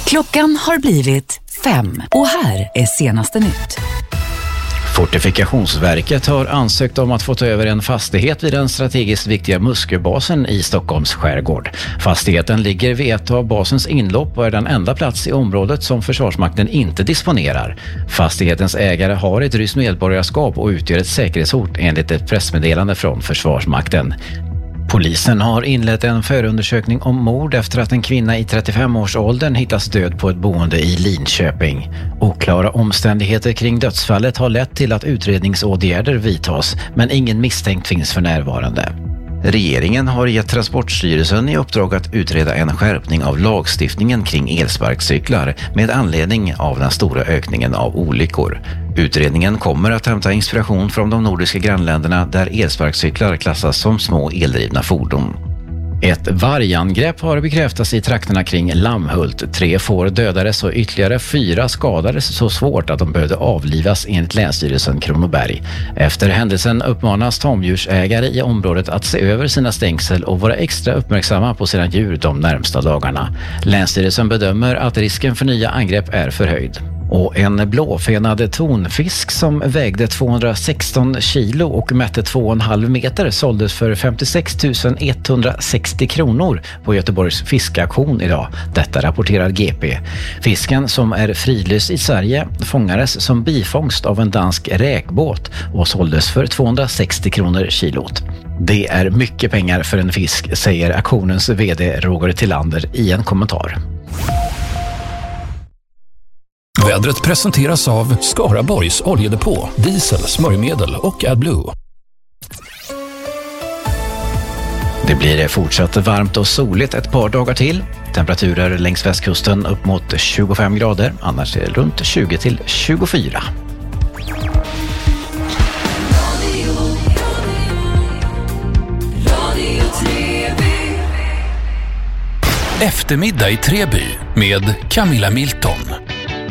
Klockan har blivit 5 och här är senaste nytt. Fortifikationsverket har ansökt om att få ta över en fastighet vid den strategiskt viktiga Musköbasen i Stockholms skärgård. Fastigheten ligger vid ett av basens inlopp och är den enda plats i området som Försvarsmakten inte disponerar. Fastighetens ägare har ett ryskt medborgarskap och utgör ett säkerhetshot enligt ett pressmeddelande från Försvarsmakten. Polisen har inlett en förundersökning om mord efter att en kvinna i 35-årsåldern hittas död på ett boende i Linköping. Oklara omständigheter kring dödsfallet har lett till att utredningsåtgärder vidtas, men ingen misstänkt finns för närvarande. Regeringen har gett Transportstyrelsen i uppdrag att utreda en skärpning av lagstiftningen kring elsparkcyklar med anledning av den stora ökningen av olyckor. Utredningen kommer att hämta inspiration från de nordiska grannländerna där elsparkcyklar klassas som små eldrivna fordon. Ett vargangrepp har bekräftats i trakterna kring Lammhult. 3 får dödades och ytterligare 4 skadades så svårt att de behövde avlivas enligt Länsstyrelsen Kronoberg. Efter händelsen uppmanas tamdjursägare i området att se över sina stängsel och vara extra uppmärksamma på sina djur de närmsta dagarna. Länsstyrelsen bedömer att risken för nya angrepp är förhöjd. Och en blåfenad tonfisk som vägde 216 kilo och mätte 2,5 meter såldes för 56 160 kronor på Göteborgs fiskaktion idag. Detta rapporterar GP. Fisken, som är fridlyst i Sverige, fångades som bifångst av en dansk räkbåt och såldes för 260 kronor kilot. Det är mycket pengar för en fisk, säger aktionens vd Roger Tillander i en kommentar. Vädret presenteras av Skaraborgs oljedepå, diesel, smörjmedel och AdBlue. Det blir fortsatt varmt och soligt ett par dagar till. Temperaturer längs västkusten upp mot 25 grader, annars är det runt 20 till 24. Eftermiddag i Treby med Camilla Milton.